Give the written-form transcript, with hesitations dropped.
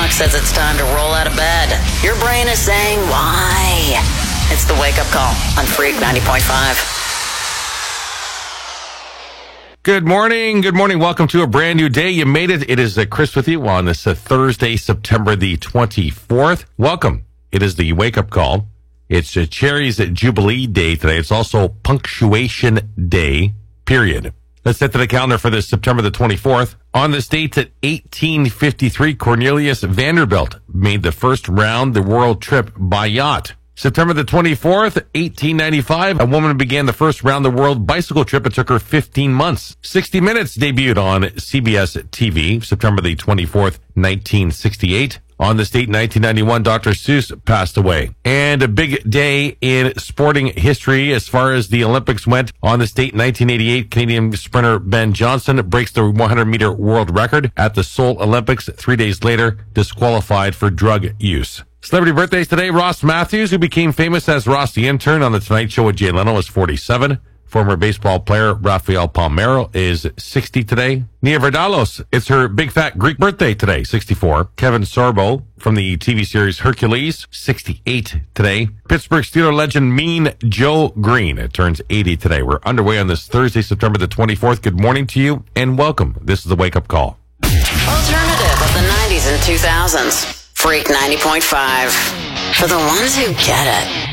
clock says it's time to roll out of bed. Your brain is saying, why? It's the wake-up call on Freak 90.5. Good morning. Good morning. Welcome to a brand new day. You made it. It is Chris with you on this Thursday, September the 24th. Welcome. It is the wake-up call. It's Cherry's Jubilee Day today. It's also Punctuation Day, period. Let's set to the calendar for this September the 24th. On this date at 1853, Cornelius Vanderbilt made the first round the world trip by yacht. September the 24th, 1895, a woman began the first round-the-world bicycle trip. It took her 15 months. 60 Minutes debuted on CBS TV, September the 24th, 1968. On this date in 1991, Dr. Seuss passed away. And a big day in sporting history as far as the Olympics went. On this date in 1988, Canadian sprinter Ben Johnson breaks the 100-meter world record at the Seoul Olympics. 3 days later, disqualified for drug use. Celebrity birthdays today. Ross Matthews, who became famous as Ross the Intern on The Tonight Show with Jay Leno, is 47. Former baseball player Rafael Palmeiro is 60 today. Nia Vardalos, it's her big fat Greek birthday today, 64. Kevin Sorbo from the TV series Hercules, 68 today. Pittsburgh Steelers legend Mean Joe Green, it turns 80 today. We're underway on this Thursday, September the 24th. Good morning to you and welcome. This is the Wake Up Call. Alternative of the 90s and 2000s. Freak 90.5. For the ones who get it.